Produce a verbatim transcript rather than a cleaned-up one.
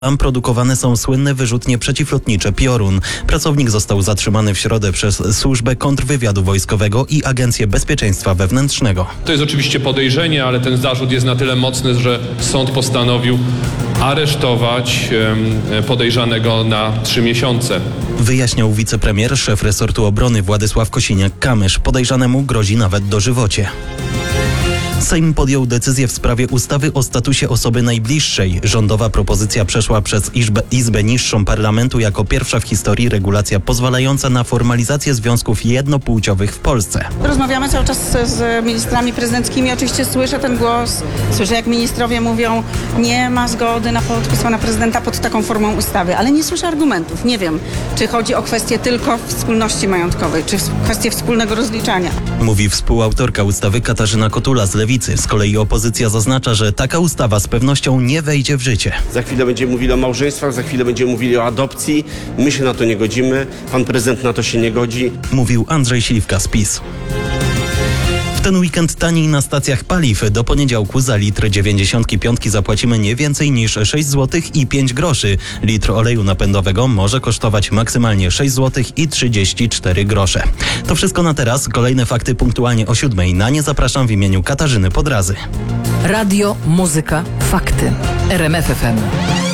Tam produkowane są słynne wyrzutnie przeciwlotnicze Piorun. Pracownik został zatrzymany w środę przez Służbę Kontrwywiadu Wojskowego i Agencję Bezpieczeństwa Wewnętrznego. To jest oczywiście podejrzenie, ale ten zarzut jest na tyle mocny, że sąd postanowił aresztować podejrzanego na trzy miesiące. Wyjaśniał wicepremier, szef resortu obrony Władysław Kosiniak-Kamysz. Podejrzanemu grozi nawet dożywocie. Sejm podjął decyzję w sprawie ustawy o statusie osoby najbliższej. Rządowa propozycja przeszła przez Izbę, Izbę Niższą Parlamentu jako pierwsza w historii regulacja pozwalająca na formalizację związków jednopłciowych w Polsce. Rozmawiamy cały czas z ministrami prezydenckimi. Oczywiście słyszę ten głos, słyszę jak ministrowie mówią, nie ma zgody na podpis pana prezydenta pod taką formą ustawy, ale nie słyszę argumentów. Nie wiem, czy chodzi o kwestię tylko wspólności majątkowej, czy kwestię wspólnego rozliczania. Mówi współautorka ustawy Katarzyna Kotula z Lewicy. Z kolei opozycja zaznacza, że taka ustawa z pewnością nie wejdzie w życie. Za chwilę będziemy mówili o małżeństwach, za chwilę będziemy mówili o adopcji. My się na to nie godzimy, pan prezydent na to się nie godzi. Mówił Andrzej Śliwka z PiS. W ten weekend taniej na stacjach paliw. Do poniedziałku za litr dziewięćdziesiątki piątki zapłacimy nie więcej niż sześć złotych i pięć groszy. Litr oleju napędowego może kosztować maksymalnie sześć złotych i trzydzieści cztery grosze. To wszystko na teraz. Kolejne fakty punktualnie o siódmej. Na nie zapraszam w imieniu Katarzyny Podrazy. Radio, muzyka, fakty. R M F F M.